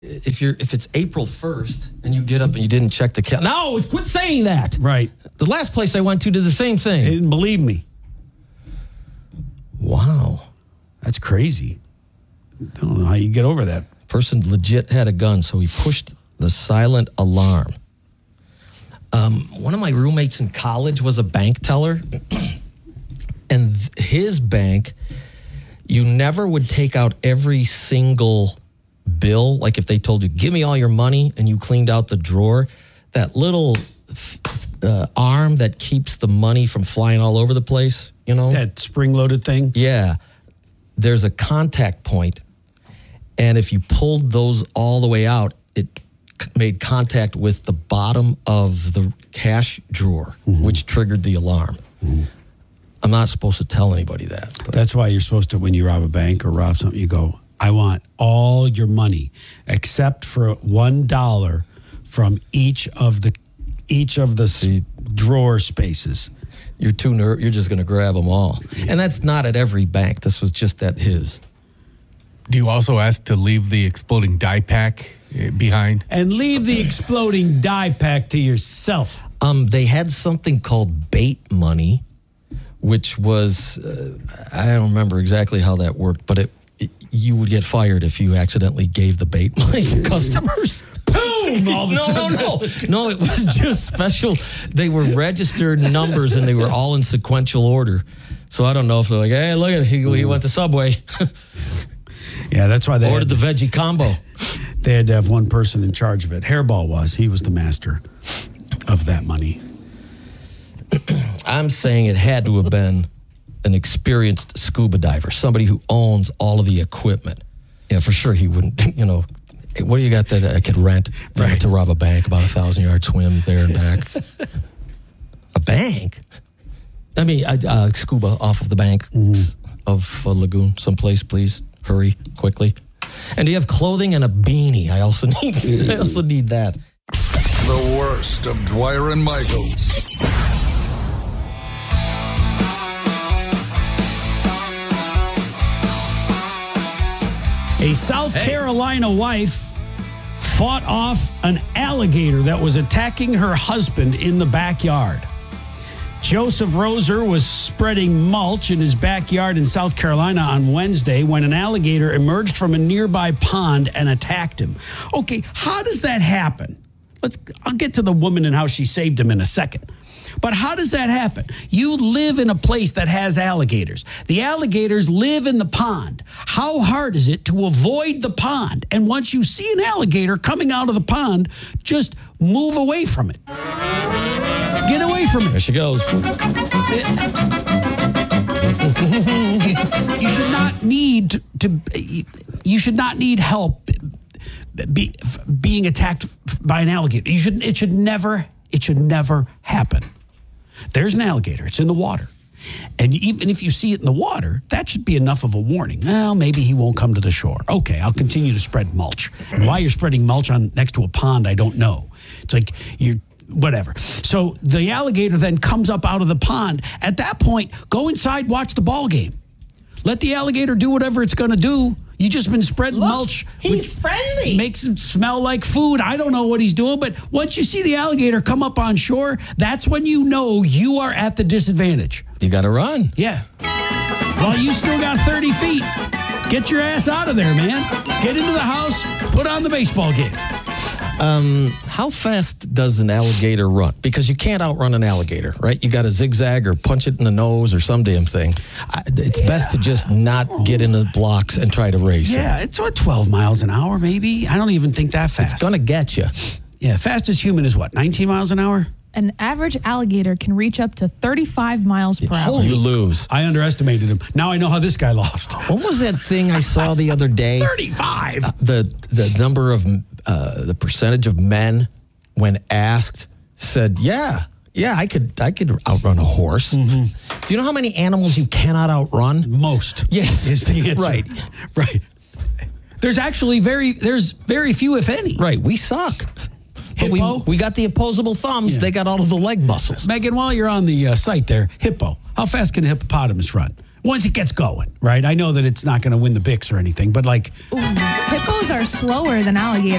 if it's April 1st and you get up and you didn't check the calendar. No, quit saying that. Right. The last place I went to did the same thing. They didn't believe me. Wow. That's crazy. I don't know how you get over that. Person legit had a gun, so he pushed the silent alarm. One of my roommates in college was a bank teller, and his bank, you never would take out every single bill. Like if they told you, give me all your money, and you cleaned out the drawer, that little arm that keeps the money from flying all over the place, you know? That spring-loaded thing? Yeah. There's a contact point, and if you pulled those all the way out, it made contact with the bottom of the cash drawer, which triggered the alarm. I'm not supposed to tell anybody that. But. That's why you're supposed to, when you rob a bank or rob something, you go, I want all your money except for $1 from each of the drawer spaces. You're too you're just going to grab them all. And that's not at every bank. This was just at his. Do you also ask to leave the exploding die pack behind? And leave the exploding die pack to yourself. They had something called bait money, which was, I don't remember exactly how that worked, but you would get fired if you accidentally gave the bait money to customers. Boom! All of a sudden. No, it was just special. They were registered numbers and they were all in sequential order. So I don't know if they're like, hey, look at it. He went to Subway. Yeah, that's why they ordered the veggie combo. They had to have one person in charge of it. Hairball was. He was the master of that money. I'm saying it had to have been an experienced scuba diver, somebody who owns all of the equipment. Yeah, for sure he wouldn't, hey, what do you got that I could rent to rob a bank, about 1,000-yard swim there and back? A bank? I mean, scuba off of the bank of a lagoon someplace, please. Hurry, quickly. And do you have clothing and a beanie? I also need that. The worst of Dwyer and Michaels. A South Carolina wife fought off an alligator that was attacking her husband in the backyard. Joseph Roser was spreading mulch in his backyard in South Carolina on Wednesday when an alligator emerged from a nearby pond and attacked him. Okay, how does that happen? I'll get to the woman and how she saved him in a second. But how does that happen? You live in a place that has alligators. The alligators live in the pond. How hard is it to avoid the pond? And once you see an alligator coming out of the pond, just move away from it. Get away from it. There she goes. You should not need help being attacked by an alligator. It should never happen. There's an alligator. It's in the water. And even if you see it in the water, that should be enough of a warning. Well, maybe he won't come to the shore. Okay, I'll continue to spread mulch. And why you're spreading mulch next to a pond, I don't know. It's like whatever. So the alligator then comes up out of the pond. At that point, go inside, watch the ball game. Let the alligator do whatever it's going to do. You just been spreading mulch. He's friendly. Makes it smell like food. I don't know what he's doing, but once you see the alligator come up on shore, that's when you know you are at the disadvantage. You got to run. Yeah. Well, you still got 30 feet. Get your ass out of there, man. Get into the house, put on the baseball game. How fast does an alligator run? Because you can't outrun an alligator, right? You got to zigzag or punch it in the nose or some damn thing. It's best to just not get in the blocks and try to race. Yeah, it's 12 miles an hour, maybe. I don't even think that fast. It's going to get you. Yeah, fastest human is what, 19 miles an hour? An average alligator can reach up to 35 miles per hour. You lose. I underestimated him. Now I know how this guy lost. What was that thing I saw the other day? 35. The number of the percentage of men, when asked, said, "Yeah, I could outrun a horse." Mm-hmm. Do you know how many animals you cannot outrun? Most. Yes, is the answer. Right. There's actually very few, if any. Right, we suck. Hippo? But we got the opposable thumbs. Yeah. They got all of the leg muscles. Megan, while you're on the site there, hippo. How fast can a hippopotamus run? Once it gets going, right? I know that it's not going to win the Bix or anything, but like... Hippos are slower than alligators.